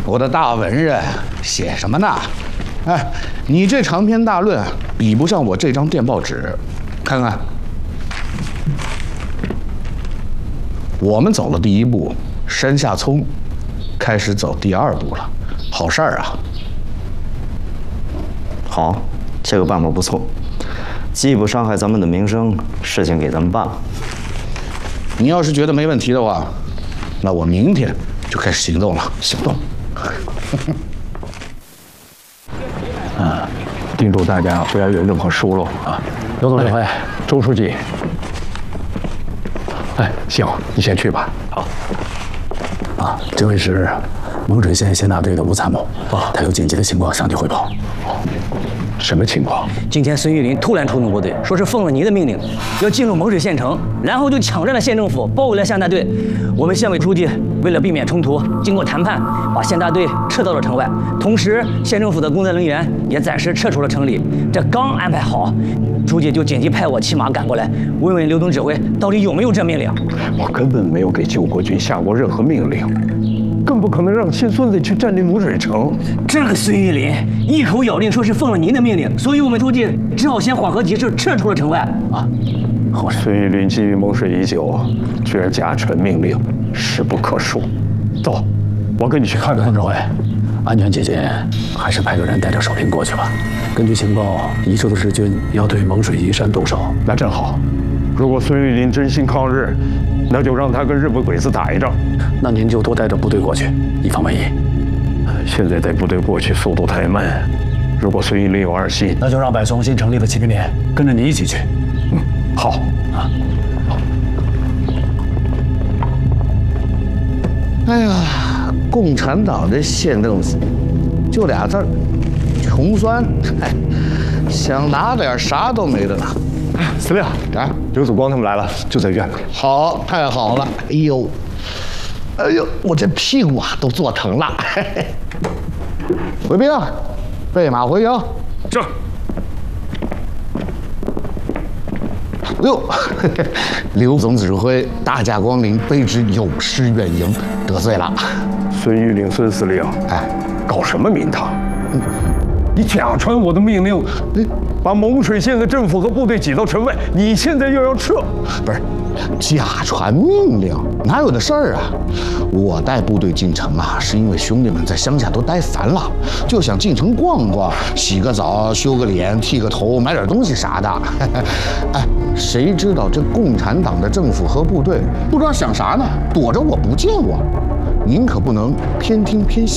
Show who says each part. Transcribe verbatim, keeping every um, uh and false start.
Speaker 1: 我的大文人写什么呢？哎，你这长篇大论比不上我这张电报纸，看看。我们走了第一步，山下聪开始走第二步了，好事儿啊！
Speaker 2: 好，这个办法不错，既不伤害咱们的名声，事情给咱们办了。
Speaker 1: 你要是觉得没问题的话，那我明天就开始行动了。行动。
Speaker 3: 啊，叮嘱大家不要有任何疏漏啊！刘总指挥，周书记。哎，行，你先去吧。好。啊，这位是蒙水县县大队的吴参谋，啊，他有紧急的情况向你汇报。什么情况？
Speaker 4: 今天孙玉林突然出动部队，说是奉了您的命令，要进入蒙水县城，然后就抢占了县政府，包围了县大队。我们县委书记为了避免冲突，经过谈判，把县大队撤到了城外，同时县政府的工作人员也暂时撤出了城里。这刚安排好，书记就紧急派我骑马赶过来，问问刘总指挥到底有没有这命令。
Speaker 3: 我根本没有给救国军下过任何命令。更不可能让亲孙子去占领蒙水城。
Speaker 4: 这个孙玉林一口咬定说是奉了您的命令，所以我们书记只好先缓和局势，撤出了城外。啊，
Speaker 3: 好，孙玉林觊觎蒙水已久，居然假传命令，实不可恕。走，我跟你去看看。董指挥，安全起见，还是派个人带着守兵过去吧。根据情报，宜州的日军要对蒙水移山动手，那正好。如果孙玉林真心抗日，那就让他跟日本鬼子打一仗。那您就多带着部队过去，以防万一。现在带部队过去速度太慢，如果孙玉林有二心，那就让柏松新成立的骑兵连跟着你一起去。嗯，好啊。好。
Speaker 1: 哎呀，共产党的县政府就俩字儿，穷酸。哎，想拿点啥都没得拿。
Speaker 3: 司令啊，刘祖光他们来了，就在院里。
Speaker 1: 好，太好了！哎呦，哎呦，我这屁股啊都坐疼了。嘿嘿，回兵，备马回营。
Speaker 3: 是。
Speaker 1: 哎呦，刘总指挥大驾光临，卑职有失远迎，得罪了。
Speaker 3: 孙玉领孙司令，哎，搞什么名堂？嗯、你假传我的命令，你。把蒙水县的政府和部队挤到城外，你现在又要撤？
Speaker 1: 不是，假传命令哪有的事儿啊？我带部队进城啊，是因为兄弟们在乡下都待烦了，就想进城逛逛，洗个澡、修个脸、剃个头、买点东西啥的。哎，谁知道这共产党的政府和部队不知道想啥呢，躲着我不见我。您可不能偏听偏信。